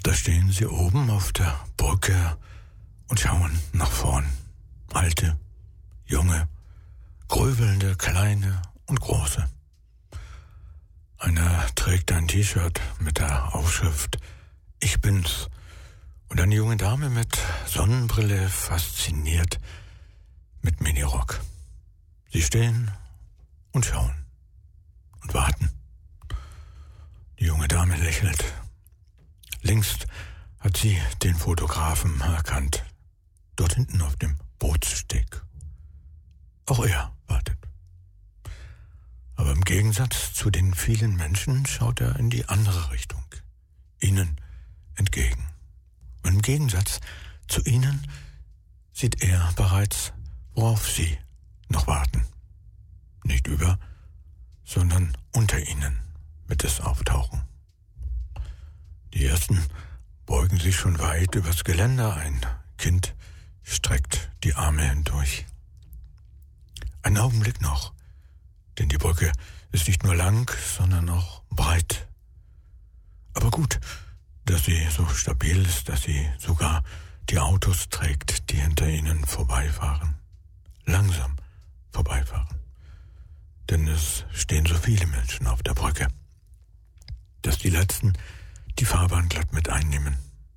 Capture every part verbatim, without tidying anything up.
Da stehen sie oben auf der Brücke und schauen nach vorn. Alte, junge, gröbelnde, kleine und große. Einer trägt ein T-Shirt mit der Aufschrift "Ich bin's" und eine junge Dame mit Sonnenbrille, fasziniert mit Minirock. Sie stehen und schauen und warten. Die junge Dame lächelt. Längst hat sie den Fotografen erkannt. Dort hinten auf dem Bootssteg. Auch er wartet. Aber im Gegensatz zu den vielen Menschen schaut er in die andere Richtung. Ihnen entgegen. Und im Gegensatz zu ihnen sieht er bereits, worauf sie noch warten. Nicht über, sondern unter ihnen wird es auftauchen. Die ersten beugen sich schon weit übers Geländer. Ein Kind streckt die Arme hindurch. Ein Augenblick noch, denn die Brücke ist nicht nur lang, sondern auch breit. Aber gut, dass sie so stabil ist, dass sie sogar die Autos trägt, die hinter ihnen vorbeifahren. Langsam vorbeifahren. Denn es stehen so viele Menschen auf der Brücke, dass die Letzten die Fahrbahn glatt mit einnehmen.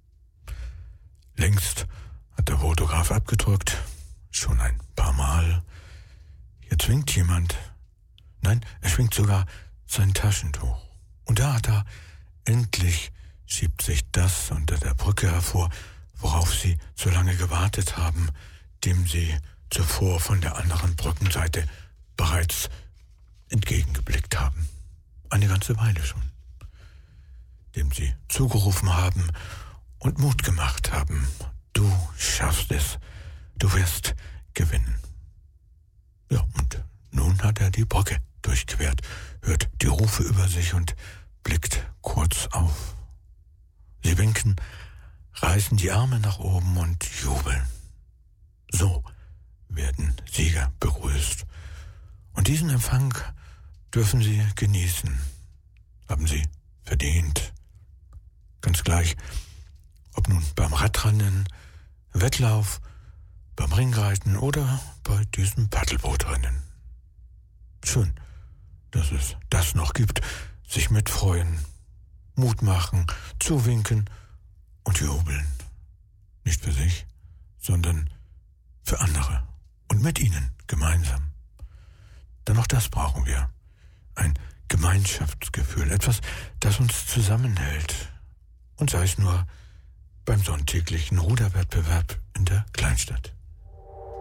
Längst hat der Fotograf abgedrückt, schon ein paar Mal. Jetzt winkt jemand. Nein, er schwingt sogar sein Taschentuch. Und da, da, endlich schiebt sich das unter der Brücke hervor, worauf sie so lange gewartet haben, dem sie zuvor von der anderen Brückenseite bereits entgegengeblickt haben. Eine ganze Weile schon. Dem sie zugerufen haben und Mut gemacht haben. Du schaffst es. Du wirst gewinnen. Ja, und nun hat er die Brücke durchquert, hört die Rufe über sich und blickt kurz auf. Sie winken, reißen die Arme nach oben und jubeln. So werden Sieger begrüßt. Und diesen Empfang dürfen sie genießen. Haben sie verdient. Ganz gleich, ob nun beim Radrennen, Wettlauf, beim Ringreiten oder bei diesem Paddelbootrennen. Schön, dass es das noch gibt, sich mitfreuen, Mut machen, zuwinken und jubeln. Nicht für sich, sondern für andere und mit ihnen gemeinsam. Denn auch das brauchen wir. Ein Gemeinschaftsgefühl, etwas, das uns zusammenhält. Und sei es nur beim sonntäglichen Ruderwettbewerb in der Kleinstadt.